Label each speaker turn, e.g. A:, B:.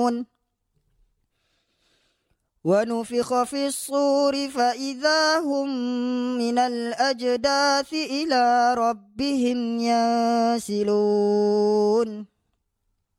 A: يعلمون ونفخ في الصور فإذا هم من الأجداث إلى ربهم ينسلون